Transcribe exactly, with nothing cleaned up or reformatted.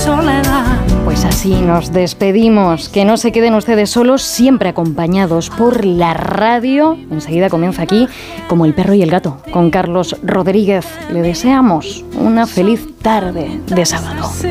soledad. Pues así nos despedimos. Que no se queden ustedes solos, siempre acompañados por la radio. Enseguida comienza aquí Como el perro y el gato, con Carlos Rodríguez. Le deseamos una feliz tarde de sábado.